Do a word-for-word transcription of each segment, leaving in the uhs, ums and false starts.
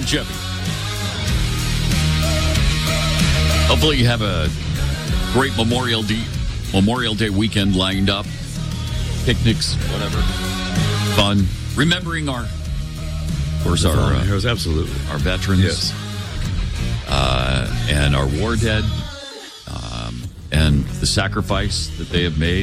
Chevy. Hopefully you have a great Memorial Day, Memorial Day weekend lined up. Picnics, whatever. Fun. Remembering our, of course, our uh, heroes, absolutely. Our veterans. Yes. Uh, and our war dead. Um, and the sacrifice that they have made.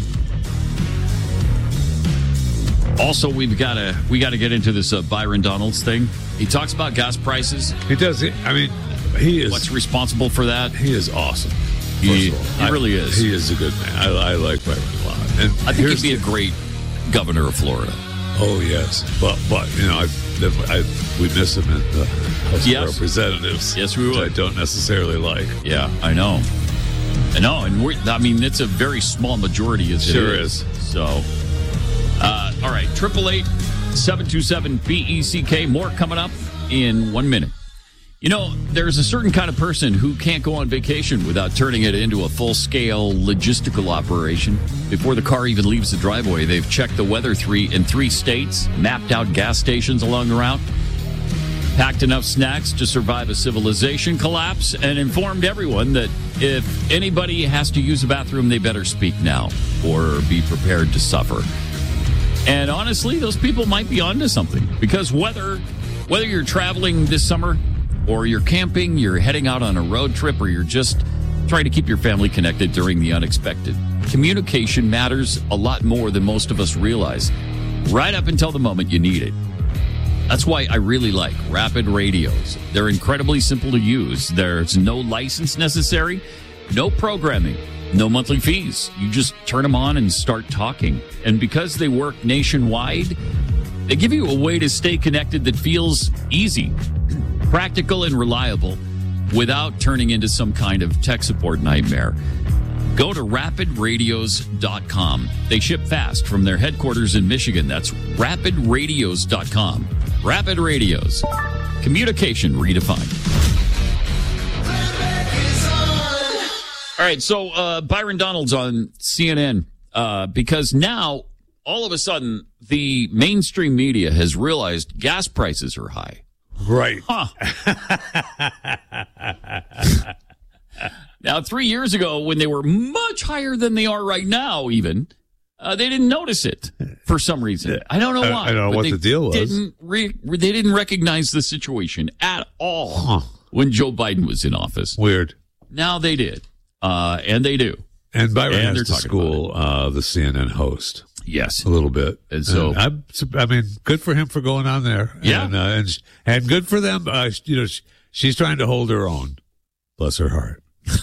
Also, we've got to we got to get into this uh, Byron Donalds thing. He talks about gas prices. He does. I mean, he is. What's responsible for that? He is awesome. He, all, he I, really is. He is a good man. I, I like Byron a lot. And I think he'd be a great governor of Florida. Oh yes, but but you know, I, I we miss him in the House yes. of Representatives. Yes, we would. Which I don't necessarily like. Yeah, I know. I know, and we're, I mean, it's a very small majority. As sure it is. is. So. Uh, all right, triple eight seven two seven B E C K. More coming up in one minute. You know, there's a certain kind of person who can't go on vacation without turning it into a full-scale logistical operation. Before the car even leaves the driveway, they've checked the weather three in three states, mapped out gas stations along the route, packed enough snacks to survive a civilization collapse, and informed everyone that if anybody has to use a bathroom, they better speak now or be prepared to suffer. And honestly, those people might be onto something, because whether whether you're traveling this summer or you're camping, you're heading out on a road trip, or you're just trying to keep your family connected during the unexpected, communication matters a lot more than most of us realize, right up until the moment you need it. That's why I really like Rapid Radios. They're incredibly simple to use. There's no license necessary, no programming. No monthly fees. You just turn them on and start talking. And because they work nationwide, they give you a way to stay connected that feels easy, practical, and reliable without turning into some kind of tech support nightmare. Go to rapid radios dot com. They ship fast from their headquarters in Michigan. That's rapid radios dot com. Rapid Radios. Communication redefined. All right, so uh, Byron Donalds on C N N, uh, because now, all of a sudden, the mainstream media has realized gas prices are high. Right. Huh. Now, three years ago, when they were much higher than they are right now, even, uh, they didn't notice it for some reason. I don't know why. I, I don't know what the deal was. Didn't re- they didn't recognize the situation at all huh. when Joe Biden was in office. Weird. Now they did. Uh, and they do. And Byron and has to school uh, the C N N host. Yes. A little bit. And so, and I, I mean, good for him for going on there. Yeah. And, uh, and, and good for them. Uh, you know, she's trying to hold her own. Bless her heart.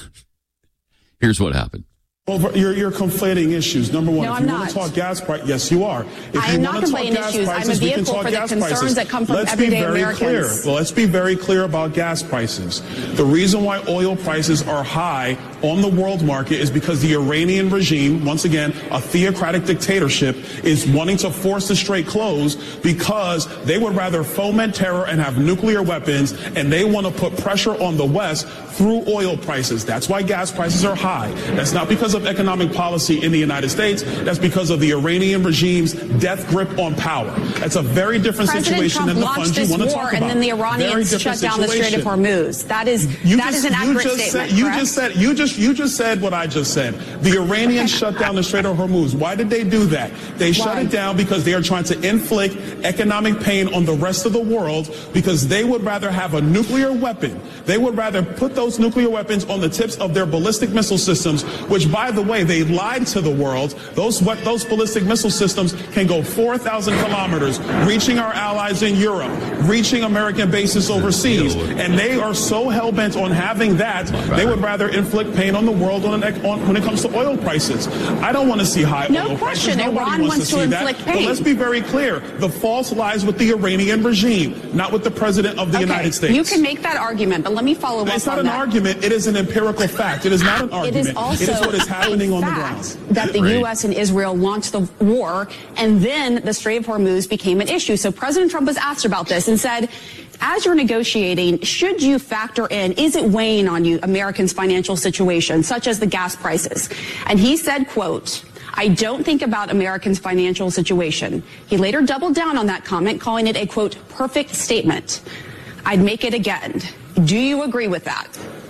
Here's what happened. Over, you're, you're conflating issues. Number one, no, if I'm you not. want to talk gas price, yes, you are. If I you am not want to talk conflating gas issues. prices, I'm a we can vehicle talk for the gas concerns prices. that come from let's everyday be very Americans. Clear. Well, let's be very clear about gas prices. The reason why oil prices are high on the world market is because the Iranian regime, once again, a theocratic dictatorship, is wanting to force the Strait closed because they would rather foment terror and have nuclear weapons, and they want to put pressure on the West through oil prices. That's why gas prices are high. That's not because of economic policy in the United States. That's because of the Iranian regime's death grip on power. That's a very different President situation Trump than the launched funds you this want to war, talk about. and then the Iranians shut down the Strait of Hormuz. That is you that just, is an accurate you just statement. Said, you correct? just said you just you just said what I just said. The Iranians shut down the Strait of Hormuz. Why did they do that? They Why? shut it down because they are trying to inflict economic pain on the rest of the world, because they would rather have a nuclear weapon. They would rather put those nuclear weapons on the tips of their ballistic missile systems, which, by the way, they lied to the world. Those what those ballistic missile systems can go four thousand kilometers, reaching our allies in Europe, reaching American bases overseas, and they are so hell-bent on having that, they would rather inflict pain on the world on, an, on when it comes to oil prices. I don't want to see high no oil question. prices. Nobody Iran wants, wants to, to see inflict that. pain. But let's be very clear. The fault lies with the Iranian regime, not with the president of the okay. United States. You can make that argument, but let me follow up It's not on an that. argument. It is an empirical fact. It is not an It argument. is also it is what is happening a on the fact ground. that the Right. U S and Israel launched the war, and then the Strait of Hormuz became an issue. So President Trump was asked about this and said, as you're negotiating, should you factor in, is it weighing on you, Americans' financial situation, such as the gas prices? And he said, quote, I don't think about Americans' financial situation. He later doubled down on that comment, calling it a, quote, perfect statement. I'd make it again. Do you agree with that?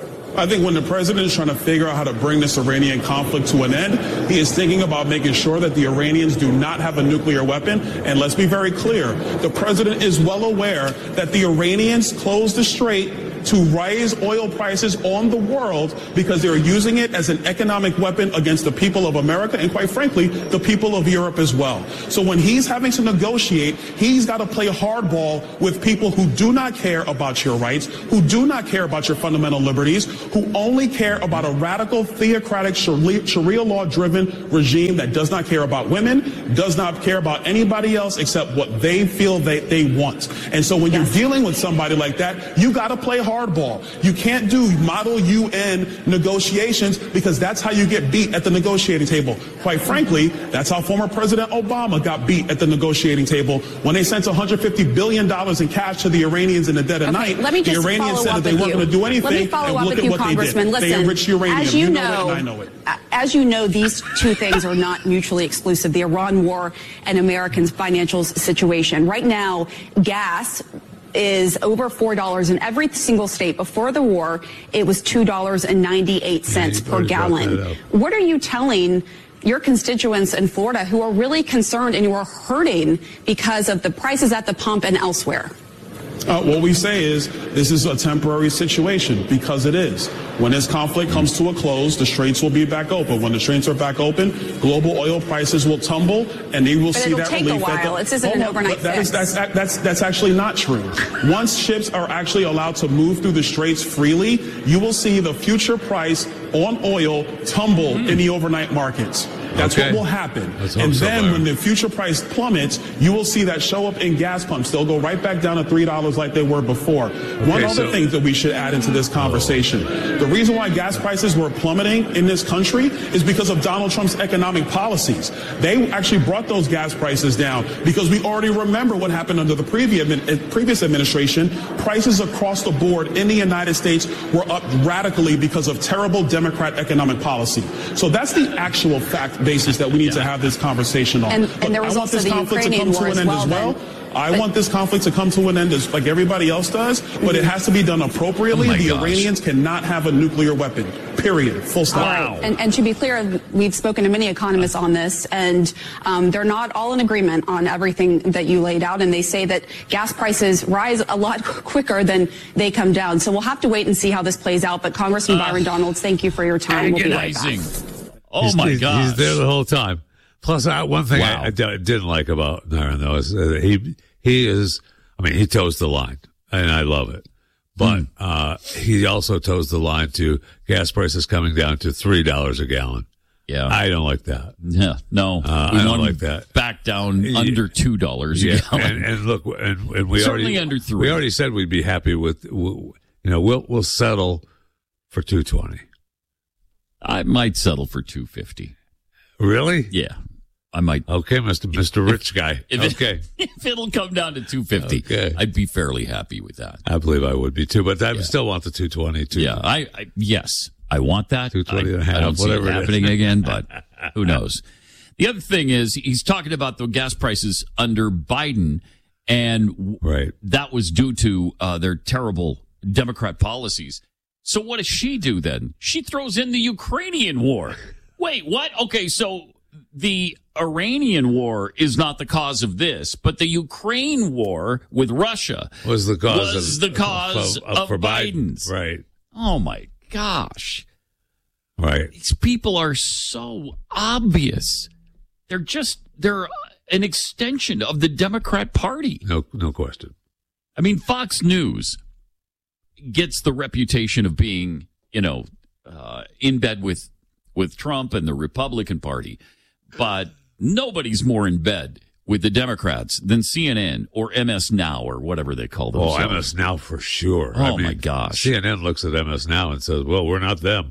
I think when the president is trying to figure out how to bring this Iranian conflict to an end, he is thinking about making sure that the Iranians do not have a nuclear weapon. And let's be very clear, the president is well aware that the Iranians closed the strait to raise oil prices on the world because they're using it as an economic weapon against the people of America and, quite frankly, the people of Europe as well. So when he's having to negotiate, he's got to play hardball with people who do not care about your rights, who do not care about your fundamental liberties, who only care about a radical, theocratic, Sharia law-driven regime that does not care about women, does not care about anybody else except what they feel they, they want. And so when Yes. you're dealing with somebody like that, you got to play hardball. You can't do model U N negotiations because that's how you get beat at the negotiating table. Quite frankly, that's how former President Obama got beat at the negotiating table when they sent one hundred fifty billion dollars in cash to the Iranians in the dead of Okay, night. let me just the Iranians follow said up that they with weren't you. going to do anything. Let me follow and up look with at you, what Congressman. they did. Listen, they enriched uranium. as you, you know, know, it, and I know it. As you know, these two things are not mutually exclusive: the Iran war and Americans' financial situation. Right now, gas is over four dollars in every single state. Before the war, it was two dollars and ninety-eight cents Yeah, per gallon. What are you telling your constituents in Florida who are really concerned and who are hurting because of the prices at the pump and elsewhere? Uh, what we say is this is a temporary situation because it is. When this conflict comes to a close, the straits will be back open. When the straits are back open, global oil prices will tumble, and they will But see it'll that take a relief. while. That the, This isn't Hold an on, overnight but that is, fix. that's, that's, that's actually not true. Once ships are actually allowed to move through the straits freely, you will see the future price on oil tumble in the overnight markets. That's Okay. what will happen. Let's hope And so, then Larry. when the future price plummets, you will see that show up in gas pumps. They'll go right back down to three dollars like they were before. One other so- thing that we should add into this conversation. The reason why gas prices were plummeting in this country is because of Donald Trump's economic policies. They actually brought those gas prices down because we already remember what happened under the previous, previous administration. Prices across the board in the United States were up radically because of terrible Democrat economic policy. So that's the actual fact basis that we need to have this conversation on. And- But and there was I want also this the conflict to Ukrainian come war to an as end well, as well. then. I But- want this conflict to come to an end as like everybody else does, but it has to be done appropriately. Oh my the gosh. Iranians cannot have a nuclear weapon. Period. Full stop. Wow. And, and to be clear, we've spoken to many economists on this, and um, they're not all in agreement on everything that you laid out. And they say that gas prices rise a lot quicker than they come down. So we'll have to wait and see how this plays out. But Congressman Uh, Byron Donalds, thank you for your time. We'll be right back. Agonizing. Oh He's- my he's, gosh. He's there the whole time. Plus, I, one thing Wow. I, I di- didn't like about Naran though is that he he is. I mean, he toes the line, and I love it. But Mm. uh, he also toes the line to gas prices coming down to three dollars a gallon. Yeah. I don't like that. Yeah, no, Uh, we I don't want like that. Back down Yeah. under two dollars a Yeah, gallon. and, and look, and, and we Certainly already under three. We already said we'd be happy with, you know, we'll we'll settle for two twenty. I might settle for two fifty. Really? Yeah, I might. Okay, Mister Mister Rich Guy. If it- Okay, if it'll come down to two fifty, Okay. I'd be fairly happy with that. I believe I would be too, but I Yeah. still want the two twenty too. Yeah, I, I yes, I want that. two twenty I, and a half, I don't see whatever it it is. happening again, but who knows? The other thing is he's talking about the gas prices under Biden, and w- Right. that was due to uh, their terrible Democrat policies. So what does she do then? She throws in the Ukrainian war. Wait, what? Okay, so the Iranian war is not the cause of this, but the Ukraine war with Russia Was the cause was of the cause of, for Biden's. Right. Oh my gosh. Right. These people are so obvious. They're just, they're an extension of the Democrat Party. No no question. I mean, Fox News gets the reputation of being, you know, uh, in bed with, with Trump and the Republican Party, but nobody's more in bed with the Democrats than C N N or M S Now or whatever they call Oh, themselves. M S Now for sure. Oh, I mean, my gosh. C N N looks at M S Now and says, "Well, we're not them."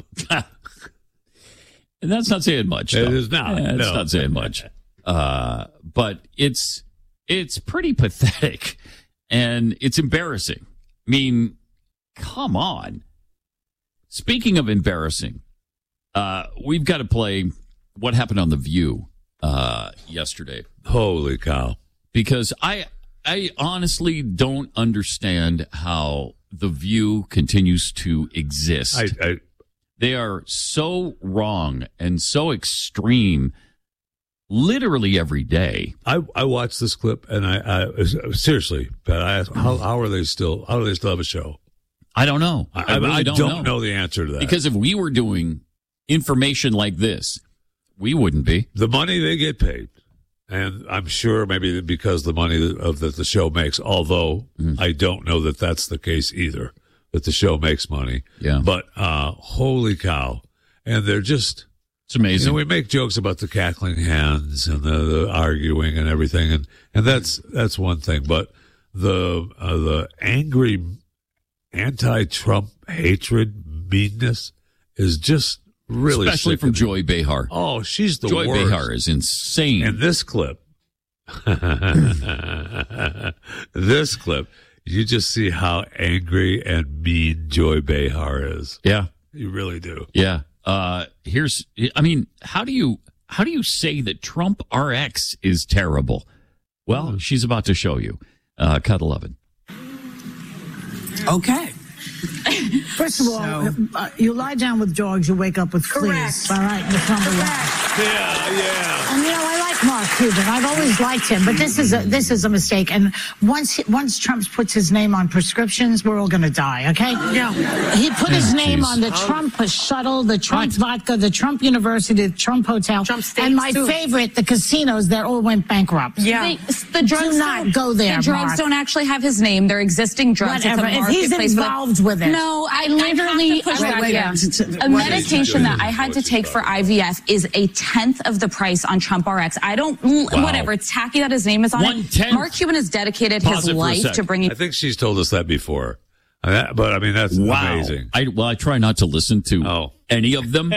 And that's not saying much. It though. is not, Yeah, it's no. not saying much. Uh, but it's it's pretty pathetic, and it's embarrassing. I mean, come on. Speaking of embarrassing, uh, we've got to play what happened on The View uh, yesterday, Holy cow! because I I honestly don't understand how The View continues to exist. I, I, they are so wrong and so extreme literally every day. I, I watched this clip and I, I seriously, Pat, I asked, how, how are they still, how do they still have a show? I don't know. I, I, really I don't, don't know. know the answer to that. Because if we were doing information like this, we wouldn't be. The money they get paid, and I'm sure maybe because the money of that the show makes, although mm. I don't know that that's the case either, that the show makes money. Yeah. But uh, holy cow. And they're just... It's amazing. You know, we make jokes about the cackling hens and the, the arguing and everything, and, and that's that's one thing. But the uh, the angry anti-Trump hatred, meanness is just really especially from Joy Behar. Oh, she's the Joy worst. Joy Behar is insane. And this clip, this clip, you just see how angry and mean Joy Behar is. Yeah, you really do. Yeah. Uh, here's, I mean, how do you, how do you say that Trump R X is terrible? Well, mm-hmm. she's about to show you. Uh, cut eleven. Okay. First of all, so, uh, you lie down with dogs, you wake up with fleas. All right, the number one. Yeah, yeah. And you know, I like Mark Cuban. I've always liked him, but this is a this is a mistake. And once once Trump puts his name on prescriptions, we're all going to die. Okay? Yeah. He put his name Jeez. on the Trump shuttle, the Trump right. vodka, the Trump University, the Trump hotel, Trump and my too. favorite, the casinos that all went bankrupt. Yeah. The, the drugs Do not don't, go there. The drugs Mark. don't actually have his name. They're existing drugs. Whatever. It's a if he's involved with it. No, I literally I wait, wait, yeah. a medication that I had to take for I V F is a tenth of the price on Trump R X. I don't, wow. whatever. It's tacky that his name is on it. Mark Cuban has dedicated Pause his life to bringing. I think she's told us that before, but I mean that's wow. amazing. I well, I try not to listen to oh. any of them,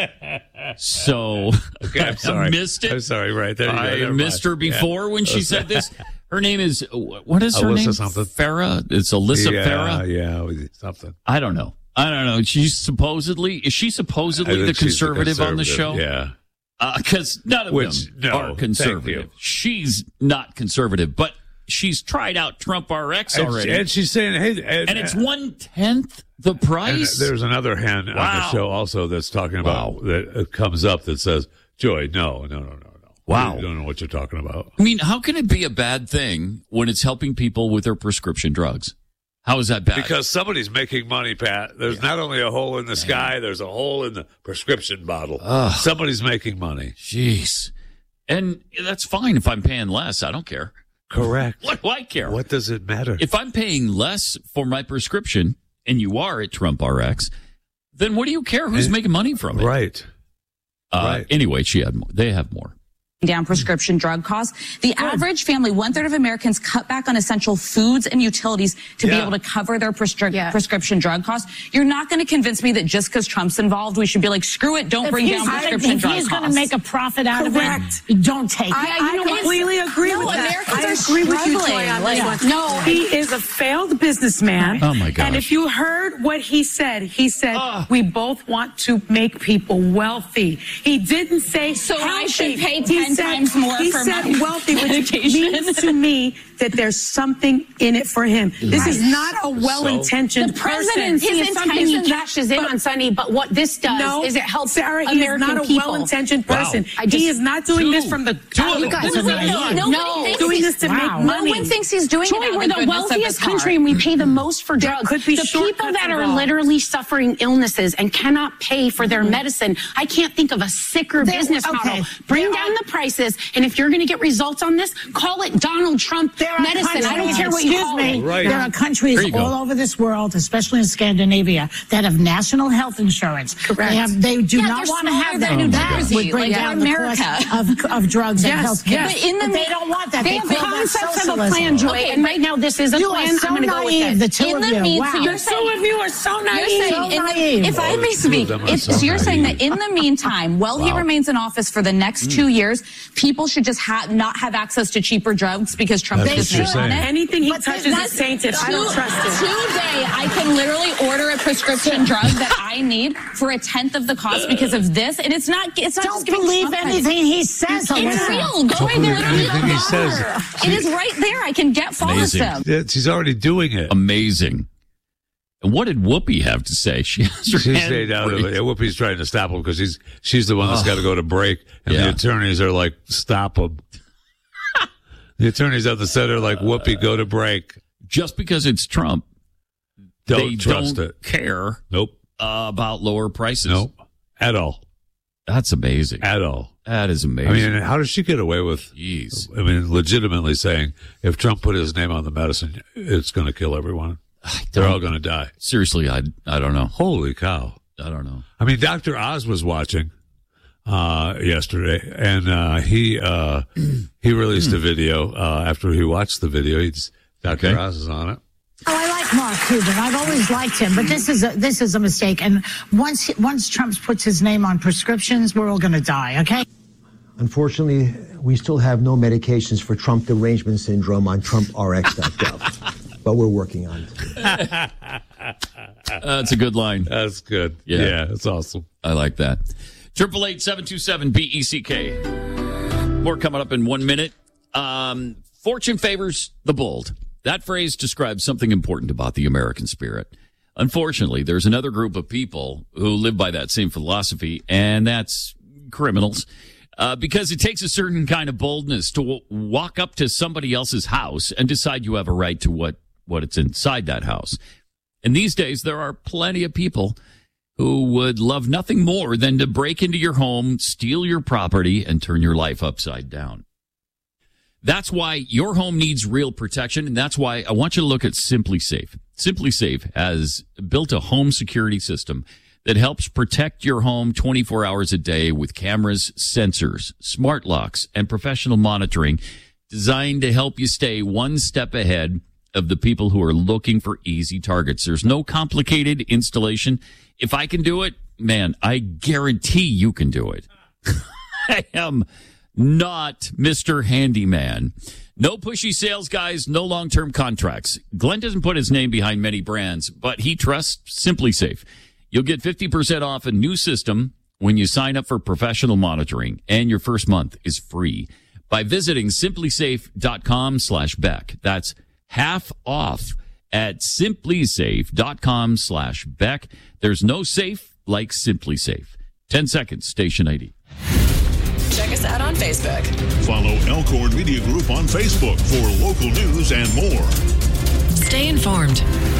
so okay, I'm sorry. I missed it. I'm sorry. Right there, I go. missed her before yeah. when she said this. Her name is what is her Alyssa name? Something. Farah. It's Alyssa yeah, Farah. Yeah, something. I don't know. I don't know. She's supposedly is she supposedly the conservative, the conservative on the show? Yeah, because uh, none of Which, them no, are conservative. She's not conservative, but she's tried out Trump R X already, and, and she's saying, "Hey," and, and it's one tenth the price. There's another hen wow. on the show also that's talking about wow. that uh, comes up that says, "Joy, no, no, no, no, no." Wow, you don't know what you're talking about. I mean, how can it be a bad thing when it's helping people with their prescription drugs? How is that bad? Because somebody's making money, Pat. There's yeah. not only a hole in the sky, there's a hole in the prescription bottle. Ugh. Somebody's making money. Jeez. And that's fine if I'm paying less. I don't care. Correct. What do I care? What does it matter? If I'm paying less for my prescription, and you are at Trump R X, then what do you care who's and, making money from it? Right. Uh, right. Anyway, she had more. They have more. Down prescription drug costs. The Good. average family, one third of Americans cut back on essential foods and utilities to yeah. be able to cover their prescri- yeah. prescription drug costs. You're not going to convince me that just because Trump's involved, we should be like, screw it, don't if bring down prescription if drug costs. If he's going to make a profit out Correct. of it, don't take it. I, yeah, I you know, completely agree no, with that. Americans I are agree with you, Joy, on this yeah. one. No, he is a failed businessman. Oh, my gosh. And if you heard what he said, he said, uh. we both want to make people wealthy. He didn't say So healthy. I should pay he ten said, times more he for said my wealthy, which medication. means to me that there's something in it for him. This right. is not a well-intentioned The presidency person. is something he cashes in on Sunday, but what this does no, is it helps Sarah, he American is not a people. well-intentioned person. Wow. I just, he is not doing two, this from the top. You guys are naive. Nobody No. thinks doing he's- this to wow. make money. No one thinks he's doing Joy, it out we're of the goodness of wealthiest his heart. country and we pay the most for There drugs. could be the people shortcuts that are involved. literally suffering illnesses and cannot pay for their Mm-hmm. medicine. I can't think of a sicker There- business okay. model. Bring There down are- the prices, and if you're going to get results on this, call it Donald Trump There are medicine. I don't countries- care what you excuse call me, it. Right. There are countries There you go. all over this world, especially in Scandinavia, that have national health insurance. Correct. They have. They do Yeah, not they're want to smaller have than that. New That Jersey, would bring like down America. the cost of, of drugs Yes, and health care. yes. But in the But they me- don't want that. they They, have call the that Concepts of a socialism. plan, Joy, Okay, and right now this is a You plan. are so I'm going to go with naive, it. the two In of the you. meantime, Wow. you're The two of you are so You're naive. saying, So in the, naive. if I may Oh, the two speak, of them are if, so so you're saying naive. that in the meantime, while he Wow. remains in office for the next two years, people should just ha- not have access to cheaper drugs because Trump That's is what you're on saying. it. Anything he But touches that's- is tainted. I don't trust him. Today, I can literally order a prescription drug that I need for a tenth of the cost because of this, and it's not. It's not Don't just giving believe Trump anything he says. It's Alyssa. real. Go Don't and believe literally anything he says. It is right there. I can get Amazing. Follistim. Yeah, she's already doing it. Amazing. And what did Whoopi have to say? She has her She's hand stayed out of it. raised. Yeah, Whoopi's trying to stop him because he's she's the one that's Oh. got to go to break, and Yeah. the attorneys are like, "Stop him." The attorneys at the center are like, "Whoopi, go to break." Just because it's Trump, Don't they trust don't it. care Nope. uh, about lower prices. Nope. At all. That's amazing. At all. That is amazing. I mean, how does she get away with? Jeez. I mean, legitimately saying if Trump put his name on the medicine, it's going to kill everyone. They're all going to die. Seriously, I I don't know. Holy cow! I don't know. I mean, Doctor Oz was watching uh, yesterday, and uh, he uh, he released a video uh, after he watched the video. He's Doctor Okay. Oz is on it. Oh, I like Mark Cuban. I've always liked him, but this is a, this is a mistake. And once once Trump puts his name on prescriptions, we're all going to die. Okay. Unfortunately, we still have no medications for Trump derangement syndrome on Trump R X dot gov, but we're working on it. That's a good line. That's good. Yeah. Yeah, that's awesome. I like that. Triple eight seven two seven B E C K. More coming up in one minute. Um, fortune favors the bold. That phrase describes something important about the American spirit. Unfortunately, there's another group of people who live by that same philosophy, and that's criminals. Uh, because it takes a certain kind of boldness to w- walk up to somebody else's house and decide you have a right to what, what it's inside that house. And these days, there are plenty of people who would love nothing more than to break into your home, steal your property, and turn your life upside down. That's why your home needs real protection, and that's why I want you to look at Simply Safe. Simply Safe has built a home security system that helps protect your home twenty-four hours a day with cameras, sensors, smart locks, and professional monitoring designed to help you stay one step ahead of the people who are looking for easy targets. There's no complicated installation. If I can do it, man, I guarantee you can do it. I am not Mister Handyman. No pushy sales guys, no long-term contracts. Glenn doesn't put his name behind many brands, but he trusts Simply Safe. You'll get fifty percent off a new system when you sign up for professional monitoring, and your first month is free by visiting simplysafe.com slash Beck. That's half off at simplysafe.com slash Beck. There's no safe like Simply Safe. ten seconds, station I D. Check us out on Facebook. Follow Elkhorn Media Group on Facebook for local news and more. Stay informed.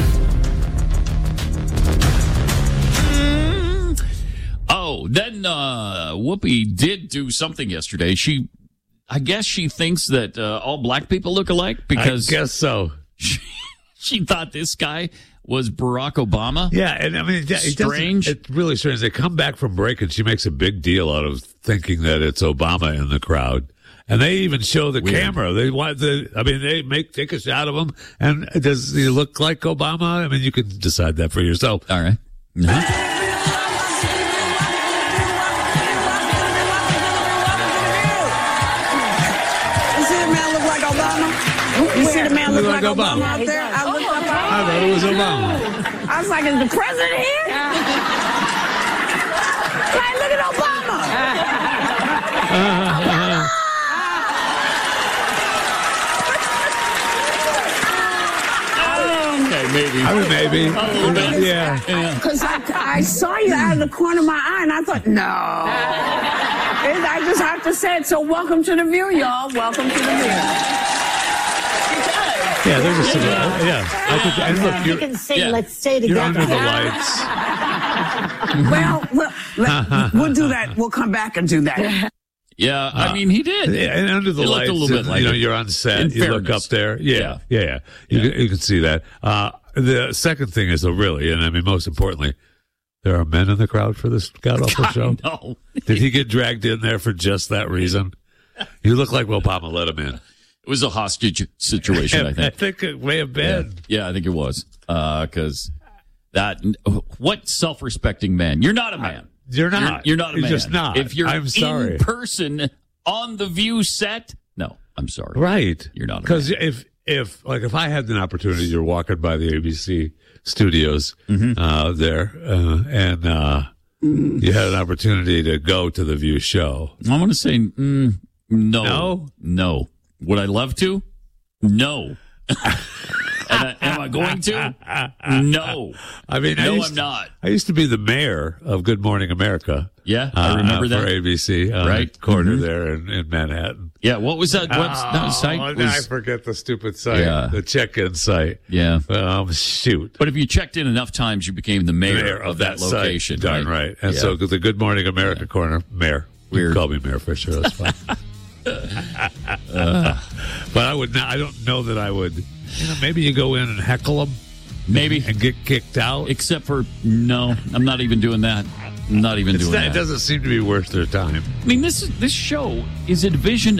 Oh, then uh, Whoopi did do something yesterday. She, I guess she thinks that uh, all black people look alike because I guess so. She, she thought this guy was Barack Obama. Yeah, and I mean, it, it Strange. It's really strange. They come back from break, and she makes a big deal out of thinking that it's Obama in the crowd. And they even show the Weird. camera. They want the. I mean, they make take a shot of him. And does he look like Obama? I mean, you can decide that for yourself. All right. Uh-huh. You see the man look like Obama? You see the man look, Look like, like Obama. Obama. out there? I looked up. I thought it was Obama. I was like, is the president here? Hey, look at Obama. Okay, maybe. I mean, maybe. A little bit. Yeah. Yeah. Because I, I saw you out of the corner of my eye, and I thought, no. And I just have to say it. So welcome to the View, y'all. Welcome to the View. Yeah, there's a cigar. Yeah. I think, and look, You you're, can sing. yeah. Let's stay you're together. under the lights. Well, well let, we'll do that. We'll come back and do that. Yeah, I mean, he did. Yeah, and under the It looked lights, a little bit like you know, it. you're on set. In You look fairness. up there. Yeah, yeah, yeah. You, Yeah. Can, you can see that. Uh, the second thing is, though, really, and I mean, most importantly, there are men in the crowd for this god-awful show. No. Did he get dragged in there for just that reason? You look like Obama let him in. It was a hostage situation, I I think. think it may have been. Yeah, I think it was. Because that, what self-respecting man? You're not a man. You're not. You're, you're not a You're man. just not. If you're I'm sorry. in person on the View set? No, I'm sorry. Right. You're not. Because if, if, like, if I had an opportunity, you're walking by the A B C studios Mm-hmm. uh, there, uh, and uh, you had an opportunity to go to the View show. I'm going to say mm, no. No? No. Would I love to? No. And I, am I going to? No. I mean, no, I used I'm to, not. I used to be the mayor of Good Morning America. Yeah, I remember uh, that. For A B C, uh, Right. corner Mhm. there in, in Manhattan. Yeah, what was that website? Oh, site I was, forget the stupid site, Yeah. the check-in site. yeah. Um, shoot. But if you checked in enough times, you became the mayor, Mayor of, that, site. location. Darn right. right. And Yeah. so the Good Morning America corner, mayor. You Weird. can call me Mayor Fisher. That's fine. uh, but I would not, I don't know that I would, you know, maybe you go in and heckle them. Maybe. And get kicked out. Except for, no, I'm not even doing that. I'm not even It's doing not, that. it doesn't seem to be worth their time. I mean, this this show is a division